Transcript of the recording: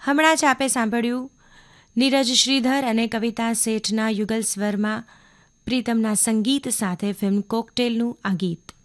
હમણાં જ આપે સાંભળ્યું નીરજ શ્રીધર અને કવિતા શેઠના યુગલ સ્વરમાં પ્રીતમના સંગીત સાથે ફિલ્મ કોકટેલનું આ ગીત.